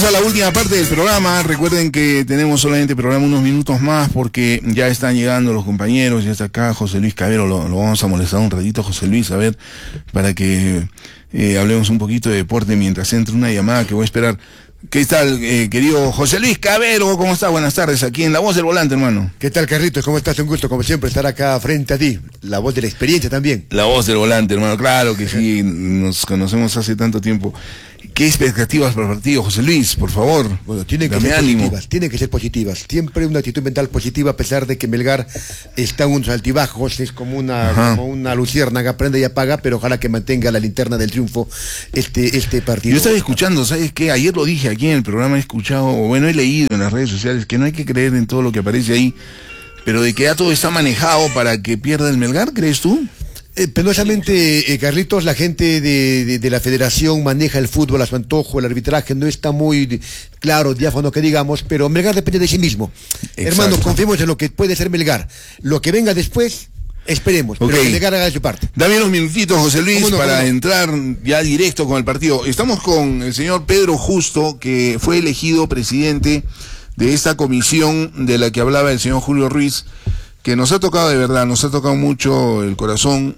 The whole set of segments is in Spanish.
Vamos a la última parte del programa. Recuerden que tenemos solamente programa unos minutos más porque ya están llegando los compañeros. Ya está acá José Luis Cabero. Lo vamos a molestar un ratito, José Luis, a ver, para que hablemos un poquito de deporte mientras entre una llamada que voy a esperar. ¿Qué tal, querido José Luis Cabero? ¿Cómo está? Buenas tardes, aquí en La Voz del Volante, hermano. ¿Qué tal, Carlitos? ¿Cómo estás? Un gusto, como siempre, estar acá frente a ti. La voz de la experiencia también. La Voz del Volante, hermano, claro que sí, nos conocemos hace tanto tiempo. ¿Qué expectativas para el partido, José Luis, por favor? Bueno, tienen que ser positivas, tienen que ser positivas. Siempre una actitud mental positiva, a pesar de que Melgar está en unos altibajos, es como una luciérnaga, prende y apaga, pero ojalá que mantenga la linterna del triunfo este partido. Yo estaba escuchando, ¿sabes qué? Ayer lo dije aquí en el programa, he escuchado, o bueno, he leído en las redes sociales que no hay que creer en todo lo que aparece ahí, pero de que ya todo está manejado para que pierda el Melgar, ¿crees tú? Penosamente, Carlitos, la gente de la federación maneja el fútbol a su antojo, el arbitraje no está muy claro, diáfano que digamos, pero Melgar depende de sí mismo. Exacto. Hermano, confiemos en lo que puede ser Melgar. Lo que venga después, esperemos, pero que Melgar haga de su parte. Dame unos minutitos, José Luis, para entrar ya directo con el partido. Estamos con el señor Pedro Justo, que fue elegido presidente de esta comisión de la que hablaba el señor Julio Ruiz, que nos ha tocado de verdad, nos ha tocado mucho el corazón,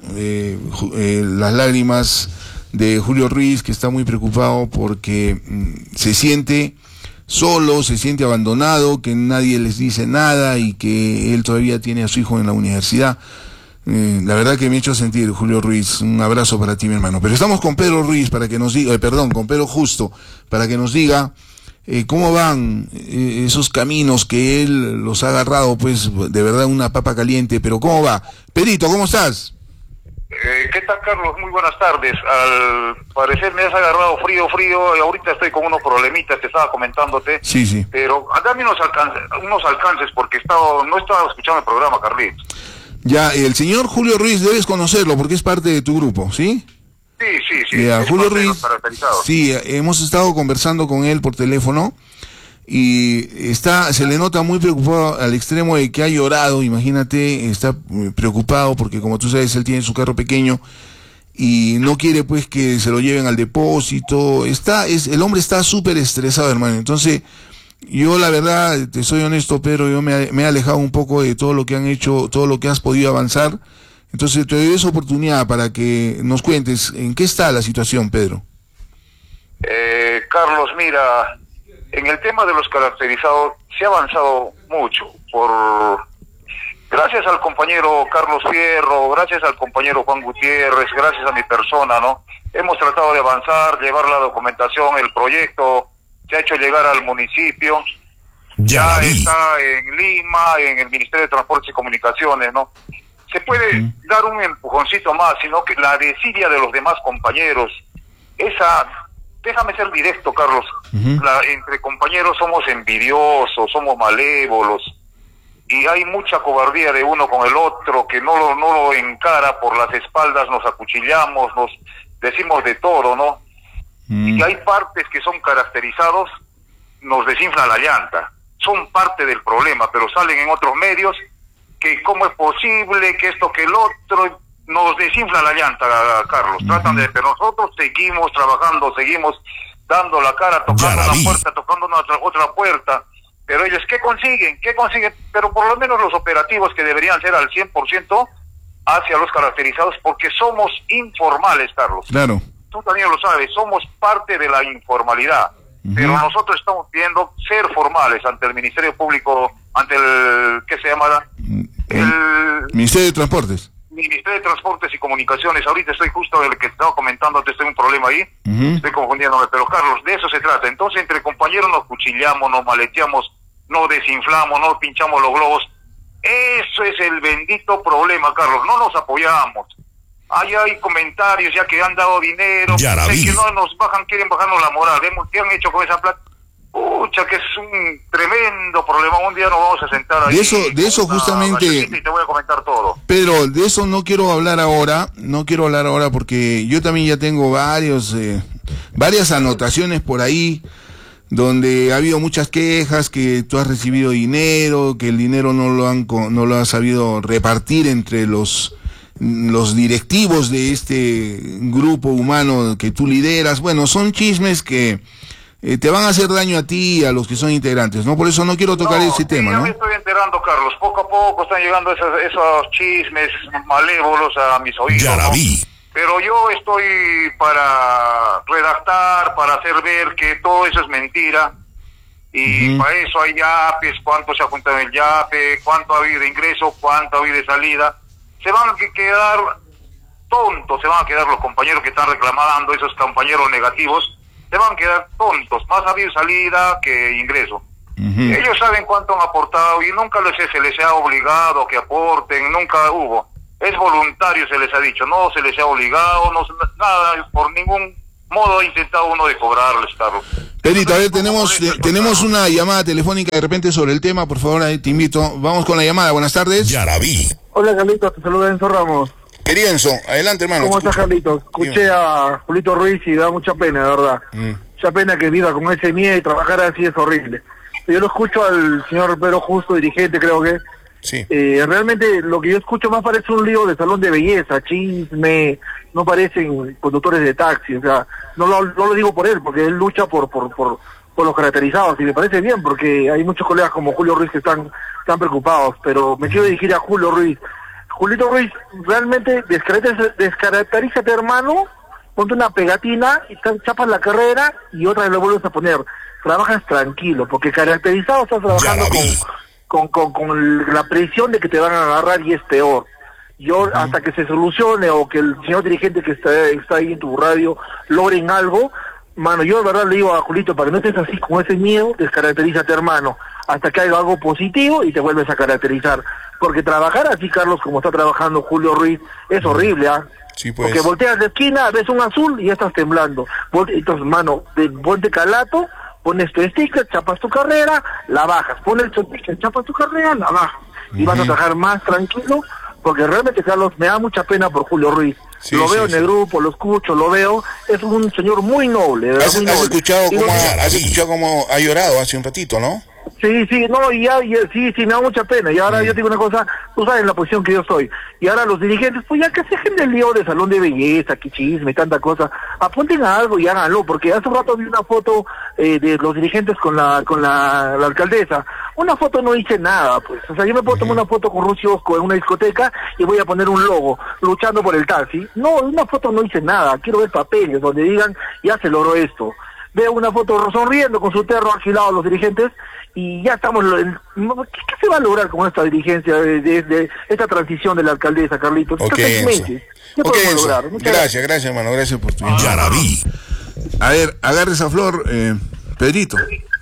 las lágrimas de Julio Ruiz, que está muy preocupado porque se siente solo, se siente abandonado, que nadie les dice nada y que él todavía tiene a su hijo en la universidad. La verdad que me ha hecho sentir, Julio Ruiz, un abrazo para ti, mi hermano. Pero estamos con Pedro Ruiz para que nos diga, con Pedro Justo, para que nos diga cómo van esos caminos que él los ha agarrado, pues de verdad una papa caliente, pero ¿cómo va? Pedrito, ¿cómo estás? ¿Qué tal, Carlos? Muy buenas tardes. Al parecer me has agarrado frío y ahorita estoy con unos problemitas que estaba comentándote. Sí. Pero dame unos alcances porque no estaba escuchando el programa, Carlitos. Ya, el señor Julio Ruiz debes conocerlo porque es parte de tu grupo, ¿sí? Sí. Julio Ruiz, sí, hemos estado conversando con él por teléfono y se le nota muy preocupado al extremo de que ha llorado. Imagínate, está preocupado porque, como tú sabes, él tiene su carro pequeño y no quiere pues que se lo lleven al depósito. El hombre está súper estresado, hermano. Entonces, yo la verdad, te soy honesto, Pedro, yo me he alejado un poco de todo lo que han hecho, todo lo que has podido avanzar. Entonces te doy esa oportunidad para que nos cuentes en qué está la situación, Pedro. Carlos, mira, en el tema de los caracterizados se ha avanzado mucho, gracias al compañero Carlos Fierro, gracias al compañero Juan Gutiérrez, gracias a mi persona, ¿no? Hemos tratado de avanzar, llevar la documentación, el proyecto se ha hecho llegar al municipio, ya está en Lima, en el Ministerio de Transportes y Comunicaciones, ¿no? Se puede dar un empujoncito más, sino que la desidia de los demás compañeros, déjame ser directo, Carlos, entre compañeros somos envidiosos, somos malévolos, y hay mucha cobardía de uno con el otro, que no lo encara por las espaldas, nos acuchillamos, nos decimos de todo, ¿no? Y hay partes que son caracterizados, nos desinfla la llanta, son parte del problema, pero salen en otros medios, que cómo es posible, que esto, que el otro, nos desinfla la llanta, Carlos. Tratan de, pero nosotros seguimos trabajando, seguimos dando la cara, tocando una puerta, tocando otra puerta, pero ellos, ¿qué consiguen? Pero por lo menos los operativos que deberían ser al 100% hacia los caracterizados, porque somos informales, Carlos. Claro. Tú también lo sabes, somos parte de la informalidad, pero nosotros estamos pidiendo ser formales ante el Ministerio Público, ante el, ¿qué se llama? El Ministerio de Transportes. Ministerio de Transportes y Comunicaciones. Ahorita estoy justo el que estaba comentando, estoy un problema ahí, estoy confundiéndome, pero Carlos, de eso se trata. Entonces, entre compañeros nos cuchillamos, nos maleteamos, nos desinflamos, nos pinchamos los globos. Eso es el bendito problema, Carlos, no nos apoyamos. Ahí hay comentarios ya que han dado dinero, que no nos quieren bajarnos la moral. ¿Qué han hecho con esa plata? Pucha, que es un tremendo problema. Un día nos vamos a sentar ahí. De eso justamente. Y te voy a comentar todo. Pedro, de eso no quiero hablar ahora porque yo también ya tengo varias anotaciones por ahí donde ha habido muchas quejas que tú has recibido dinero, que el dinero no lo has sabido repartir entre los directivos de este grupo humano que tú lideras. Bueno, son chismes que te van a hacer daño a ti y a los que son integrantes, ¿no? Por eso no quiero tocar ese tema, ¿no? Ya me estoy enterando, Carlos. Poco a poco están llegando esos chismes malévolos a mis oídos, ¿no? Pero yo estoy para redactar, para hacer ver que todo eso es mentira. Y para eso hay yapes, cuánto se ha juntado en el yape, cuánto ha habido de ingreso, cuánto ha habido de salida. Se van a quedar tontos, se van a quedar los compañeros que están reclamando, esos compañeros negativos, se van a quedar tontos. Más ha habido salida que ingreso. Ellos saben cuánto han aportado y nunca se les ha obligado a que aporten, nunca hubo. Es voluntario, se les ha dicho, no se les ha obligado, no nada, por ningún modo ha intentado uno de cobrarles, Carlos. Pedrito, a ver, tenemos una llamada telefónica de repente sobre el tema, por favor, ahí te invito. Vamos con la llamada, buenas tardes. Hola, Carlitos, te saluda Enzo Ramos. Querido Enzo, adelante, hermano. ¿Cómo estás, Carlitos? Escuché a Julito Ruiz y da mucha pena, de verdad. Mucha pena que viva con ese miedo y trabajar así es horrible. Yo lo escucho al señor Pedro Justo, dirigente, creo que. Sí. Realmente lo que yo escucho más parece un lío de salón de belleza, chisme, no parecen conductores de taxi, o sea, no lo digo por él, porque él lucha por los caracterizados, y me parece bien, porque hay muchos colegas como Julio Ruiz que están preocupados, pero me quiero dirigir a Julio Ruiz. Julito Ruiz, realmente descaracterízate, hermano, ponte una pegatina, y chapas la carrera y otra vez lo vuelves a poner. Trabajas tranquilo, porque caracterizado estás trabajando con la presión de que te van a agarrar y es peor. Yo, hasta que se solucione o que el señor dirigente que está ahí en tu radio logren algo, mano, yo de verdad le digo a Julito, para que no estés así con ese miedo, descaracterízate, hermano, hasta que haga algo positivo y te vuelves a caracterizar. Porque trabajar así, Carlos, como está trabajando Julio Ruiz, es horrible, ¿ah? Sí, pues. Porque volteas de esquina, ves un azul y ya estás temblando. Entonces, mano, ponte calato, pones tu sticker, chapas tu carrera, la bajas. Pones tu sticker, chapas tu carrera, la bajas. Y vas a trabajar más tranquilo, porque realmente, Carlos, me da mucha pena por Julio Ruiz. Sí, lo veo en el grupo, lo escucho, lo veo. Es un señor muy noble. ¿Has escuchado cómo ha llorado hace un ratito, no? Sí, no, sí, me da mucha pena. Y ahora yo te digo una cosa, tú sabes la posición que yo estoy. Y ahora los dirigentes, pues ya que se dejen del lío de salón de belleza, que chisme, tanta cosa. Apunten a algo y háganlo, porque hace un rato vi una foto de los dirigentes con la alcaldesa. Una foto no hice nada, pues. O sea, yo me puedo tomar una foto con Rucio Osco en una discoteca y voy a poner un logo, luchando por el taxi. No, una foto no hice nada. Quiero ver papeles donde digan, ya se logró esto. Veo una foto sonriendo con su terno alquilado a los dirigentes y ya estamos. ¿Qué se va a lograr con esta dirigencia de esta transición de la alcaldesa, Carlitos? Okay, meses. ¿Qué podemos lograr? Gracias, hermano, gracias por tu Yarabí. A ver, agarre esa flor, Pedrito.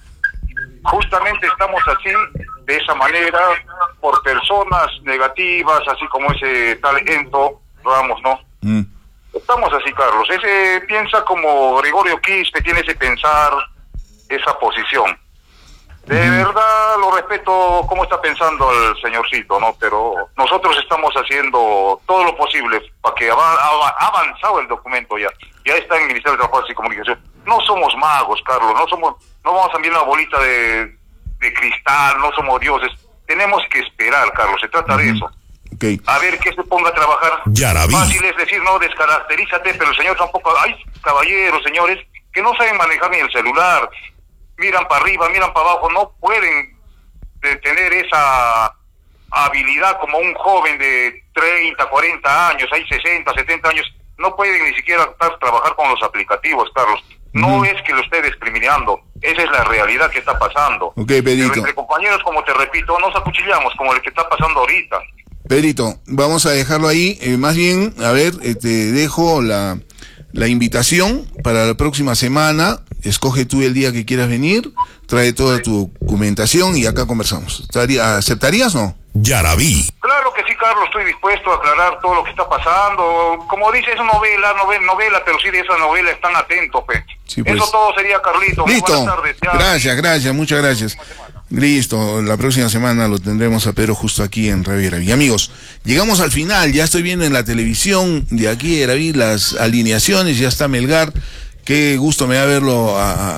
Justamente estamos así, de esa manera, por personas negativas, así como ese tal Ento Ramos, ¿no? Estamos así, Carlos. Ese piensa como Gregorio Quispe, tiene ese pensar, esa posición. De verdad lo respeto cómo está pensando el señorcito, ¿no? Pero nosotros estamos haciendo todo lo posible para que ha avanzado el documento ya. Ya está en el Ministerio de Transportes y Comunicación. No somos magos, Carlos, no vamos a enviar una bolita de cristal, no somos dioses. Tenemos que esperar, Carlos, se trata de eso. Okay. A ver que se ponga a trabajar. Fácil es decir, no, descaracterízate, pero el señor tampoco. Hay caballeros, señores, que no saben manejar ni el celular. Miran para arriba, miran para abajo, no pueden tener esa habilidad como un joven de 30, 40 años, hay 60, 70 años, no pueden ni siquiera trabajar con los aplicativos, Carlos. No es que lo esté discriminando, esa es la realidad que está pasando. Okay, Pedrito. Pero entre compañeros, como te repito, nos acuchillamos como el que está pasando ahorita. Pedrito, vamos a dejarlo ahí, más bien, a ver, te dejo la invitación para la próxima semana. Escoge tú el día que quieras venir, trae toda tu documentación y acá conversamos. ¿Aceptarías o no? Yarabí. Claro que sí, Carlos, estoy dispuesto a aclarar todo lo que está pasando. Como dices, novela, pero sí de esa novela están atentos, pues. Sí, pues. Eso todo sería, Carlito. Listo. Buenas tardes, gracias, muchas gracias. Listo, la próxima semana lo tendremos a Pedro justo aquí en Radio Yarabí. Amigos, llegamos al final, ya estoy viendo en la televisión de aquí de Yarabí las alineaciones, ya está Melgar. Qué gusto me da verlo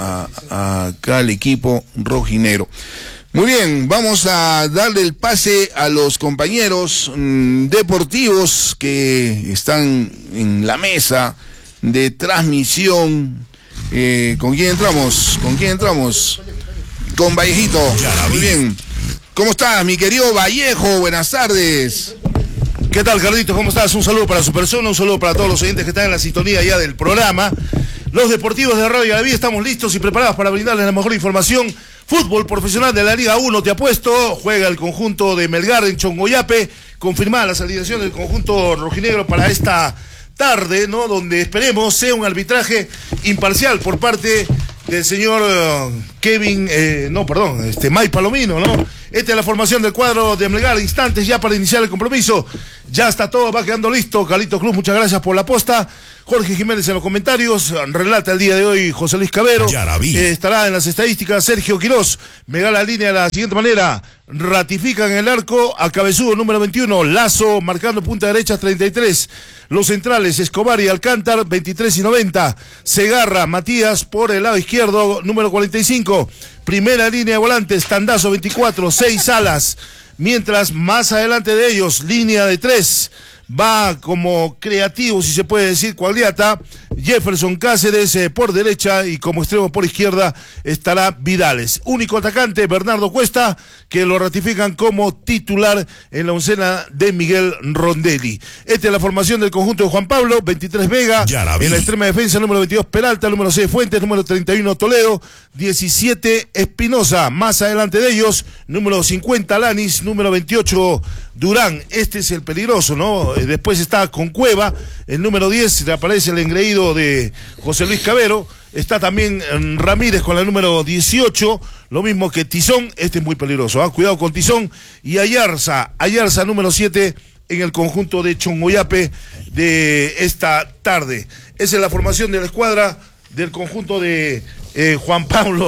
acá al equipo rojinegro. Muy bien, vamos a darle el pase a los compañeros deportivos que están en la mesa de transmisión ¿Con quién entramos? Con Vallejito. Muy bien. ¿Cómo estás, mi querido Vallejo? Buenas tardes. ¿Qué tal, Carlitos? ¿Cómo estás? Un saludo para su persona, un saludo para todos los oyentes que están en la sintonía ya del programa. Los deportivos de Radio Yaraví estamos listos y preparados para brindarles la mejor información. Fútbol profesional de la Liga 1, te apuesto. Juega el conjunto de Melgar en Chongoyape. Confirmada la alineación del conjunto rojinegro para esta tarde, ¿no? Donde esperemos sea un arbitraje imparcial por parte del señor Mike Palomino, ¿no? Esta es la formación del cuadro de Melgar, instantes ya para iniciar el compromiso. Ya está todo, va quedando listo. Carlitos Cruz, muchas gracias por la posta. Jorge Jiménez en los comentarios, relata el día de hoy José Luis Cabero. Estará en las estadísticas Sergio Quirós. Me da la línea de la siguiente manera. Ratifican el arco a Cabezudo, número 21. Lazo, marcando punta derecha, 33. Los centrales, Escobar y Alcántar, 23 y 90. Segarra, Matías, por el lado izquierdo, número 45. Primera línea de volantes, Tandazo, 24. 6 alas. Mientras más adelante de ellos, línea de 3. Va como creativo, si se puede decir, Cuagliata, Jefferson Cáceres por derecha y como extremo por izquierda estará Vidales. Único atacante, Bernardo Cuesta, que lo ratifican como titular en la oncena de Miguel Rondelli. Esta es la formación del conjunto de Juan Pablo, 23 Vega, en la extrema defensa, número 22 Peralta, número 6 Fuentes, número 31 Toledo, 17 Espinosa, más adelante de ellos, número 50 Lanis, número 28 Durán. Este es el peligroso, ¿no? Después está con Cueva, el número 10, le aparece el engreído de José Luis Cabero. Está también Ramírez con el número 18, lo mismo que Tizón. Este es muy peligroso, ¿eh? Cuidado con Tizón. Y Ayarza número 7 en el conjunto de Chongoyape de esta tarde. Esa es la formación de la escuadra del conjunto de Juan Pablo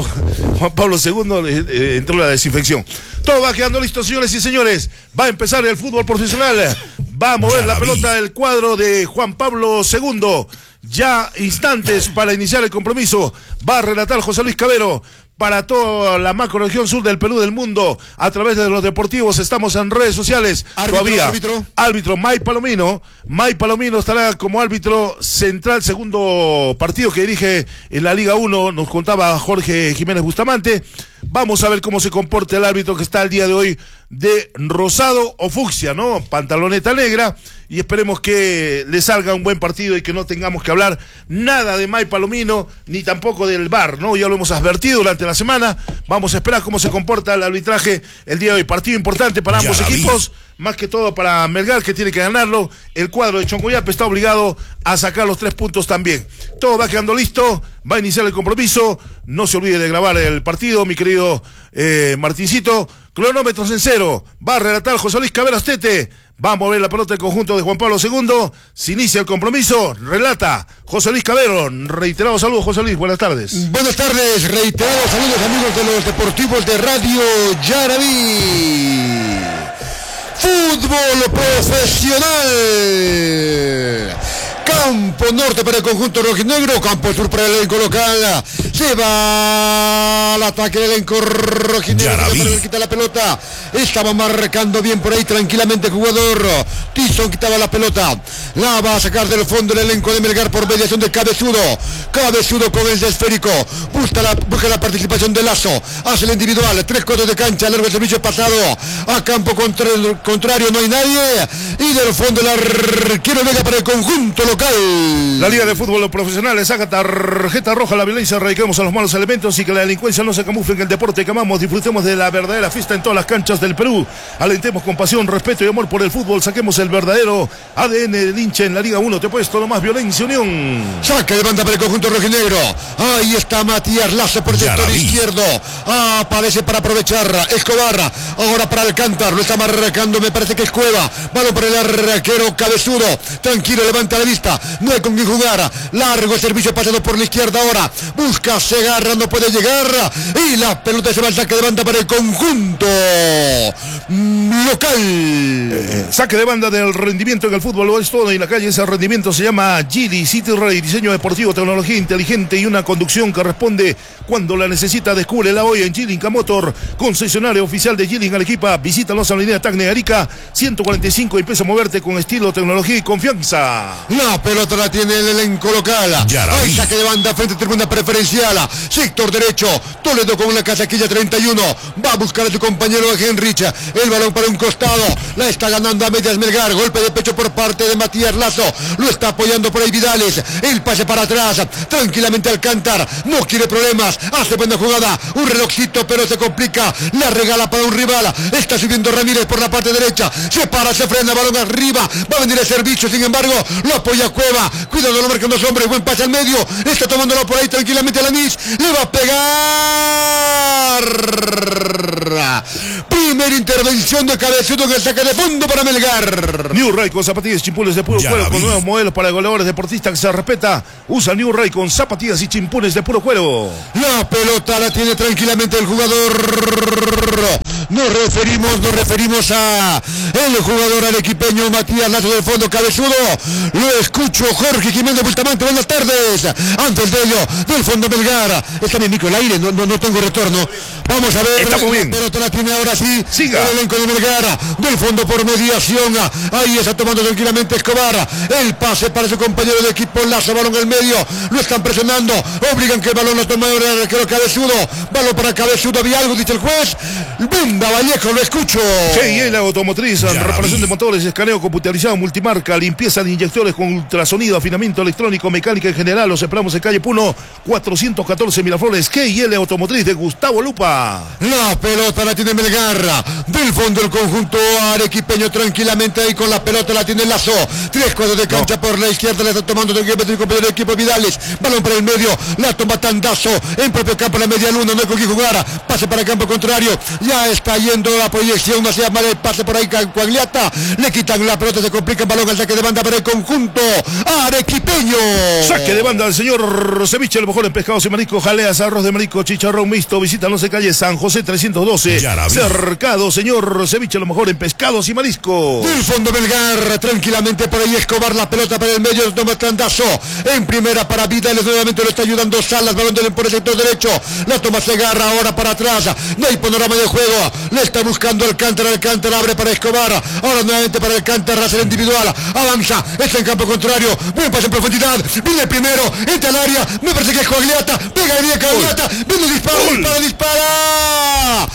II, entró la desinfección. Todo va quedando listo, señores y señores. Va a empezar el fútbol profesional. Va a mover la pelota del cuadro de Juan Pablo II. Ya instantes para iniciar el compromiso. Va a relatar José Luis Cabero para toda la macroregión sur del Perú, del mundo, a través de los deportivos. Estamos en redes sociales. Árbitro Mike Palomino. Mike Palomino estará como árbitro central, segundo partido que dirige en la Liga 1, nos contaba Jorge Jiménez Bustamante. Vamos a ver cómo se comporta el árbitro que está el día de hoy de rosado o fucsia, ¿no? Pantaloneta negra, y esperemos que le salga un buen partido y que no tengamos que hablar nada de Mike Palomino, ni tampoco del VAR, ¿no? Ya lo hemos advertido durante la semana. Vamos a esperar cómo se comporta el arbitraje el día de hoy. Partido importante para ambos equipos, más que todo para Melgar, que tiene que ganarlo. El cuadro de Chongoyape está obligado a sacar los 3 puntos también. Todo va quedando listo, va a iniciar el compromiso. No se olvide de grabar el partido, mi querido Martincito. Cronómetros en 0. Va a relatar José Luis Cabero Astete. Va a mover la pelota del conjunto de Juan Pablo II. Se inicia el compromiso. Relata José Luis Cabero. Reiterados saludos, José Luis. Buenas tardes. Buenas tardes. Reiterados saludos, amigos de los deportivos de Radio Yaraví. Fútbol profesional. Campo norte para el conjunto rojinegro, campo sur para el elenco local. Se va al ataque del elenco rojinegro. Quita la pelota. Estaba marcando bien por ahí tranquilamente el jugador. Tizón quitaba la pelota. La va a sacar del fondo el elenco de Melgar por mediación de Cabezudo. Cabezudo con el esférico. Busca la participación de Lazo. Hace el individual. 3 cuartos de cancha. Largo el servicio pasado. A campo contrario no hay nadie. Y del fondo el arquero Vega para el conjunto local. La Liga de Fútbol Profesional le saca tarjeta roja a la violencia. Erradiquemos a los malos elementos y que la delincuencia no se camufle en el deporte que amamos. Disfrutemos de la verdadera fiesta en todas las canchas del Perú. Alentemos con pasión, respeto y amor por el fútbol. Saquemos el verdadero ADN del hincha en la Liga 1. Te he puesto lo más violencia, unión. Saque de banda para el conjunto rojinegro. Ahí está Matías Lazo por el sector izquierdo. Aparece para aprovechar Escobar. Ahora para Alcántar. Lo está marcando, me parece que es Cueva. Balón para el arquero Cabezudo. Tranquilo, levanta la vista. No hay con quién jugar. Largo servicio pasado por la izquierda ahora. Busca Segarra, no puede llegar. Y la pelota se va al saque de banda para el conjunto local. Saque de banda del rendimiento en el fútbol lo es todo. Y en la calle ese rendimiento se llama Gili City Ray. Diseño deportivo, tecnología inteligente y una conducción que responde cuando la necesita. Descúbrela hoy en Gilling Motor, concesionario oficial de Gilling Arequipa. Visítanos en la avenida Tacne Arica 145 y Empieza a moverte con estilo, tecnología y confianza. La pelota la tiene el elenco local. Hay saque de banda frente a tribuna preferencial. Sector derecho. Toledo con una casaquilla 31. Va a buscar a su compañero Henrich. El balón para un costado. La está ganando a medias Melgar. Golpe de pecho por parte de Matías Lazo. Lo está apoyando por ahí Vidales. El pase para atrás. Tranquilamente Alcántar. No quiere problemas. Hace buena jugada. Un relojcito, pero se complica. La regala para un rival. Está subiendo Ramírez por la parte derecha. Se para, se frena. Balón arriba. Va a venir el servicio. Sin embargo, lo apoya Cueva. Cuidado, lo marcan dos hombres. Buen pase al medio. Está tomándolo por ahí tranquilamente Lanís. Le va a pegar. Primera intervención de Cabezudo en el saque de fondo para Melgar. New Ray con zapatillas y chimpunes de puro cuero con nuevos modelos para goleadores deportistas que se respeta. Usa New Ray con zapatillas y chimpunes de puro cuero. La pelota la tiene tranquilamente el jugador. Nos referimos a el jugador arequipeño Matías Lazo del fondo Cabezudo. Lo escucho, Jorge Jiménez Bustamante. Buenas tardes. Antes de ello, del fondo Melgar. Está mi micro al aire, no tengo retorno. Vamos a ver. Está muy bien. La pelota la tiene ahora sí. Siga. El elenco de Melgar. Del fondo por mediación. Ahí está tomando tranquilamente Escobar. El pase para su compañero de equipo Lazo. Balón en el medio. Lo están presionando. Obligan que el balón lo tome ahora el arquero Cabezudo. Balón para Cabezudo. Había algo, dice el juez. Venga, Vallejo, lo escucho. GIL Automotriz, reparación de motores, escaneo computarizado, multimarca, limpieza de inyectores con ultrasonido, afinamiento electrónico, mecánica en general. Los esperamos en calle Puno, 414 Miraflores. GIL Automotriz de Gustavo Lupa. La pelota la tiene Melgar. Del fondo el conjunto arequipeño tranquilamente ahí con la pelota la tiene Lazo. 3 cuadros de cancha por la izquierda. Le está tomando el compañero de equipo Vidales. Balón para el medio. La toma Tandazo. En propio campo la media luna. No hay con quién jugar. Pase para el campo contrario. Ya está yendo la proyección. No se llama el pase por ahí Coagliata. Le quitan la pelota. Se complica el balón. El saque de banda para el conjunto arequipeño. Saque de banda del señor Ceviche, lo mejor en pescados y mariscos, jaleas, arroz de marisco, chicharrón mixto. Visita no se calle San José 312. Cercado, señor Ceviche, lo mejor en pescados y mariscos. Del fondo Melgar, tranquilamente por ahí Escobar, la pelota para el medio, toma Tandazo. En primera para Vidales, nuevamente lo está ayudando Salas, balón por el sector derecho. La toma Segarra, ahora para atrás. No hay panorama de juego. Le está buscando Alcántara abre para Escobar. Ahora nuevamente para Alcántara, hace el individual. Avanza, está en campo contrario. Buen pase en profundidad. Viene el primero, entra al área. Me parece que es Coagliata. Pega bien Coagliata. Viene dispara.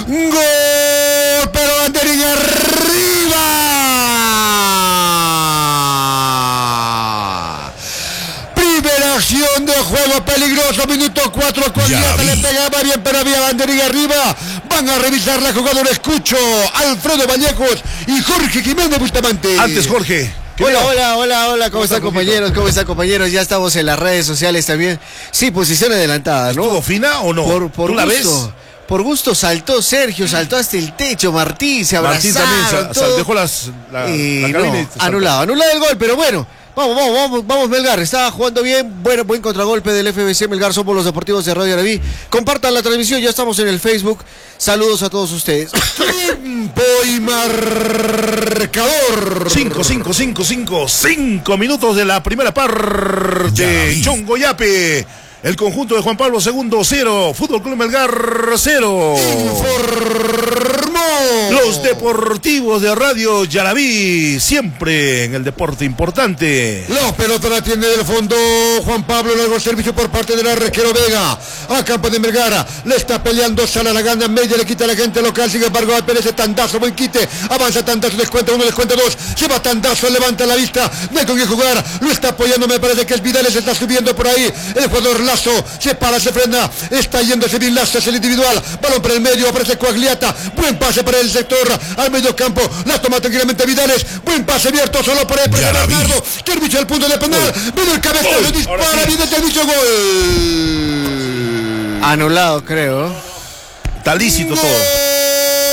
Gol, pero banderín arriba. Primera acción de juego peligroso, minuto 4. Coagliata le pegaba bien, pero había banderín arriba. Van a revisar la jugada, lo escucho. Alfredo Vallejos y Jorge Jiménez Bustamante. Antes, Jorge. Hola, ¿cómo están, compañeros? Ya estamos en las redes sociales también. Sí, posición adelantada, ¿no? ¿Estuvo fina o no? Por ¿Tú la ves? Por gusto saltó Sergio, saltó hasta el techo, Martín, se abrazaron. Martín también dejó la cabina y anulado el gol, pero bueno. Vamos Melgar, está jugando bien, buen contragolpe del FBC Melgar, somos los deportivos de Radio Arabí. Compartan la transmisión, ya estamos en el Facebook. Saludos a todos ustedes. Tiempo y marcador. 5 minutos de la primera parte. Chongo Yape. El conjunto de Juan Pablo II 0, Fútbol Club Melgar 0. Informó los deportivos de Radio Yarabí, siempre en el deporte importante. La pelota la tiene del fondo Juan Pablo, luego servicio por parte del arquero Vega. A campo de Melgar, le está peleando Sala, la gana media, le quita a la gente local, sin embargo a Pérez Tandazo, buen quite, avanza Tandazo, descuenta 1, descuenta 2, se va Tandazo, levanta la vista, no hay con qué jugar, lo está apoyando, me parece que es Vidales, está subiendo por ahí, el jugador Lazo, se para, se frena, está yéndose bien Lazo, es el individual, balón para el medio, aparece Coagliata, buen pase para el sector, al medio campo, la toma tranquilamente Vidales, buen pase abierto, solo por ahí, para Bernardo, termina el punto de penal, viene el cabezazo, dispara, viene el servicio, gol. Anulado, creo. Está lícito todo.